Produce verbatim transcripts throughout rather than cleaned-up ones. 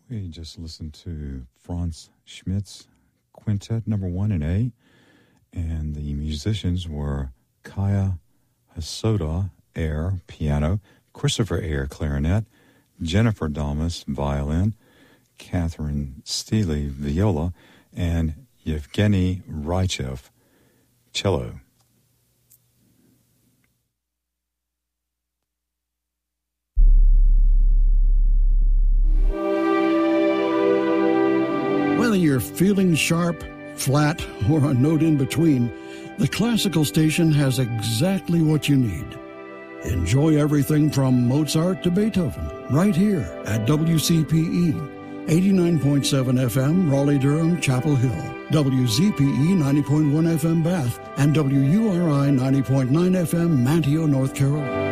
We just listened to Franz Schmidt's Quintet Number One in A, and the musicians were Kaya Hosoda, air, piano, Christopher Ayer, clarinet, Jennifer Dalmas, violin, Catherine Steele, viola, and Yevgeny Raichev, cello. Whether you're feeling sharp, flat, or a note in between, the classical station has exactly what you need. Enjoy everything from Mozart to Beethoven right here at W C P E, eighty-nine point seven F M, Raleigh-Durham, Chapel Hill, W Z P E ninety point one F M, Bath, and W U R I ninety point nine F M, Manteo, North Carolina.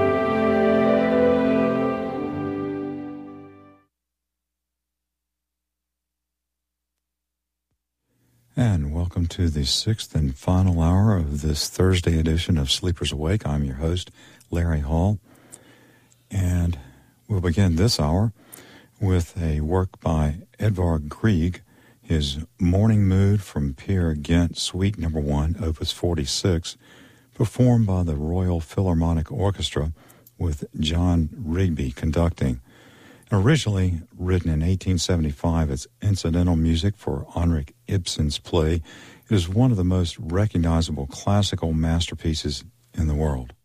And welcome to the sixth and final hour of this Thursday edition of Sleepers Awake. I'm your host, Larry Hall. And we'll begin this hour with a work by Edvard Grieg, his Morning Mood from Peer Gynt, Suite Number One, Opus forty-six, performed by the Royal Philharmonic Orchestra with John Rigby conducting. Originally written in eighteen seventy-five as incidental music for Henrik Ibsen's play, it is one of the most recognizable classical masterpieces in the world.